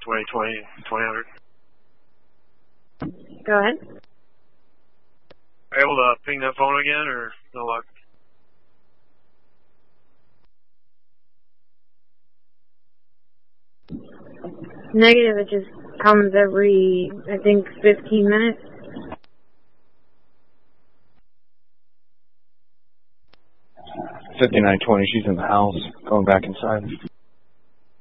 2000. Go ahead. Are you able to ping that phone again, or no luck? Negative, it just comes every, I think, 15 minutes. $59.20, she's in the house, going back inside.